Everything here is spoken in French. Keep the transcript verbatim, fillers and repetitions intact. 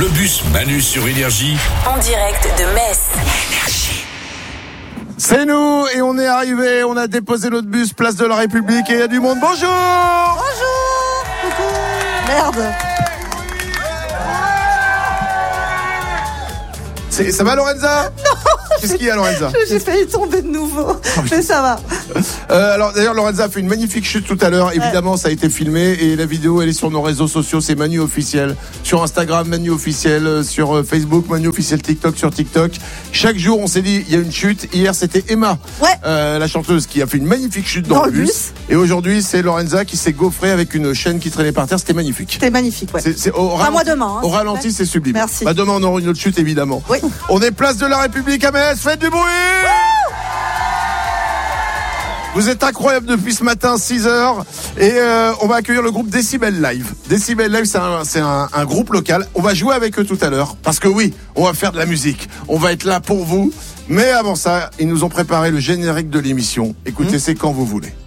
Le bus Manu sur Énergie. En direct de Metz. Énergie. C'est nous et on est arrivé, on a déposé notre bus place de la République et il y a du monde. Bonjour. Bonjour. Coucou. Merde. C'est, ça va Lorenza? Non. Qu'est-ce qu'il y a Lorenza? J'ai failli tomber de nouveau, mais ça va. Euh, alors d'ailleurs Lorenza a fait une magnifique chute tout à l'heure. Ouais. Évidemment ça a été filmé et la vidéo elle est sur nos réseaux sociaux. C'est Manu officiel sur Instagram, Manu officiel sur Facebook, Manu officiel TikTok sur TikTok. Chaque jour on s'est dit il y a une chute. Hier c'était Emma, ouais. euh, la chanteuse qui a fait une magnifique chute dans, dans le bus. bus. Et aujourd'hui c'est Lorenza qui s'est gaufrée avec une chaîne qui traînait par terre. C'était magnifique. C'était magnifique, ouais. C'est, c'est au enfin, ralenti, moi demain. Hein, au ralenti c'est sublime. Merci. Bah, demain on aura une autre chute évidemment. Oui. On est place de la République à Metz. Faites du bruit. Vous êtes incroyable depuis ce matin, six heures. Et euh, on va accueillir le groupe Décibel Live. Décibel Live, c'est, un, c'est un, un groupe local. On va jouer avec eux tout à l'heure. Parce que oui, on va faire de la musique. On va être là pour vous. Mais avant ça, ils nous ont préparé le générique de l'émission. Écoutez, mmh. c'est quand vous voulez.